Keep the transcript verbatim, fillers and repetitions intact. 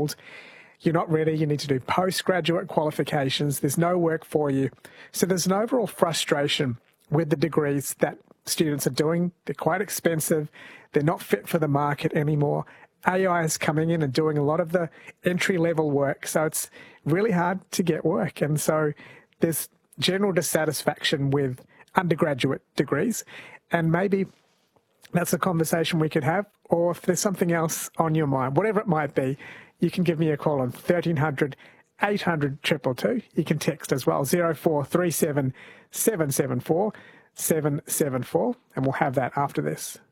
told you're not ready, you need to do postgraduate qualifications, there's no work for you. So there's an overall frustration with the degrees that students are doing. They're quite expensive, they're not fit for the market anymore. A I is coming in and doing a lot of the entry-level work, so it's really hard to get work. And so there's general dissatisfaction with undergraduate degrees, and maybe that's a conversation we could have, or if there's something else on your mind, whatever it might be, you can give me a call on thirteen hundred, eight hundred, two two two. You can text as well, zero four three seven, seven seven four, seven seven four, and we'll have that after this.